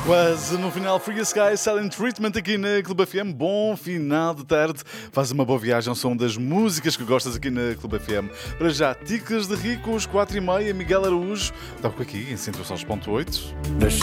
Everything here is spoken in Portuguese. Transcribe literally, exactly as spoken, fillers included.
Quase no final, Free Sky, Silent Treatment aqui na Clube F M. Bom final de tarde. Faz uma boa viagem ao som das músicas que gostas aqui na Clube F M. Para já, Ticas de Rico, às quatro e meia, Miguel Araújo. Toco aqui em cento e sete ponto oito.